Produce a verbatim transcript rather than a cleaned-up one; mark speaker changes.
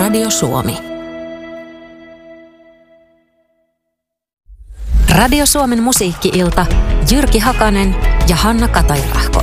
Speaker 1: Radio Suomi. Radio Suomen musiikki-ilta. Jyrki Hakanen ja Hanna Katajärahko.